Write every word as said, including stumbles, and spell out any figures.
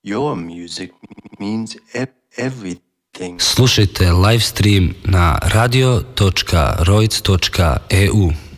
Your music means everything. Slušajte live stream na radio točka roic točka e u.